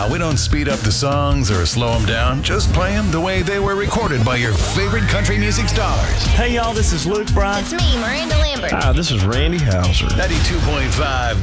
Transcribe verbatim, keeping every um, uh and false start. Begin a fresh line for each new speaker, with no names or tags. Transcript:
We don't speed up the songs or slow them down. Just play them the way they were recorded by your favorite country music stars.
Hey, y'all, this is Luke Bryan.
It's me, Miranda Lambert.
Hi, this is Randy Houser.
ninety-two point five